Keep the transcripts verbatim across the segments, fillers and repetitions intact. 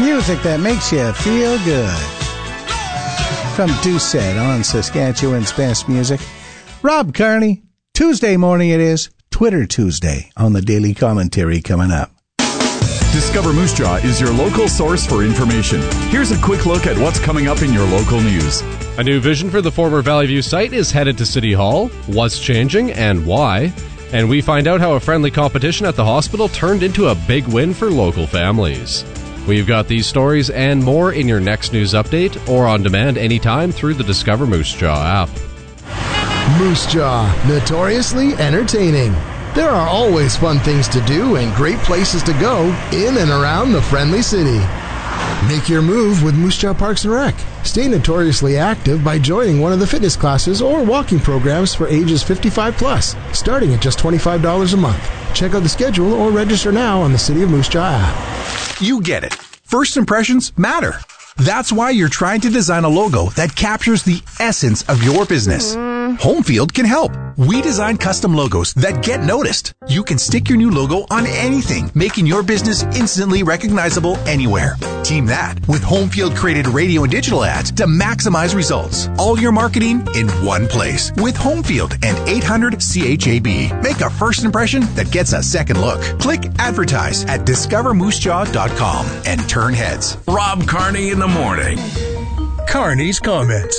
Music that makes you feel good. From Doucette on Saskatchewan's best music. Rob Kearney. Tuesday morning it is. Twitter Tuesday on the Daily Commentary coming up. Discover Moose Jaw is your local source for information. Here's a quick look at what's coming up in your local news. A new vision for the former Valley View site is headed to City Hall. What's changing and why? And we find out how a friendly competition at the hospital turned into a big win for local families. We've got these stories and more in your next news update or on demand anytime through the Discover Moose Jaw app. Moose Jaw, notoriously entertaining. There are always fun things to do and great places to go in and around the friendly city. Make your move with Moose Jaw Parks and Rec. Stay notoriously active by joining one of the fitness classes or walking programs for ages fifty-five plus, starting at just twenty-five dollars a month. Check out the schedule or register now on the City of Moose Jaw app. You get it. First impressions matter. That's why you're trying to design a logo that captures the essence of your business. Homefield can help. We design custom logos that get noticed. You can stick your new logo on anything, making your business instantly recognizable anywhere. Team that with Homefield created radio and digital ads to maximize results. All your marketing in one place with Homefield and eight hundred C H A B. Make a first impression that gets a second look. Click advertise at discover moose jaw dot com and turn heads. Rob Kearney in the morning. Kearney's comments.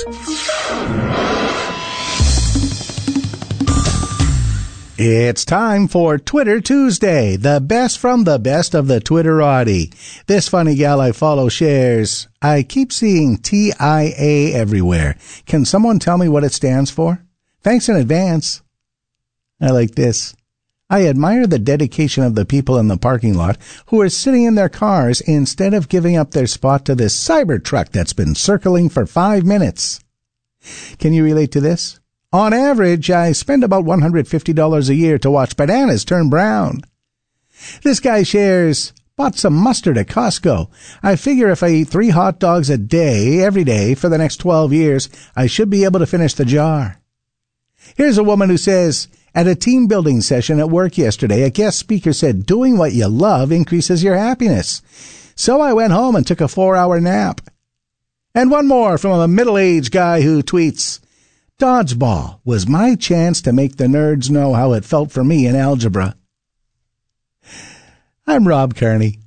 It's time for Twitter Tuesday, the best from the best of the Twitterati. This funny gal I follow shares, I keep seeing T I A everywhere. Can someone tell me what it stands for? Thanks in advance. I like this. I admire the dedication of the people in the parking lot who are sitting in their cars instead of giving up their spot to this cyber truck that's been circling for five minutes. Can you relate to this? On average, I spend about one hundred fifty dollars a year to watch bananas turn brown. This guy shares, bought some mustard at Costco. I figure if I eat three hot dogs a day, every day, for the next twelve years, I should be able to finish the jar. Here's a woman who says, at a team building session at work yesterday, a guest speaker said, doing what you love increases your happiness. So I went home and took a four-hour nap. And one more from a middle-aged guy who tweets, dodgeball was my chance to make the nerds know how it felt for me in algebra. I'm Rob Kearney.